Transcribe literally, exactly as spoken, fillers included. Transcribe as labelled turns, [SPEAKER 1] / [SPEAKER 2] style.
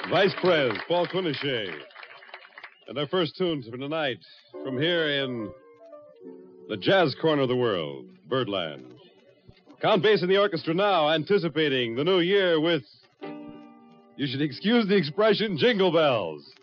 [SPEAKER 1] Vice Pres, Paul Quinochet. And our first tunes for tonight from here in the jazz corner of the world, Birdland. Count Bass in the orchestra now, anticipating the new year with, you should excuse the expression, jingle bells.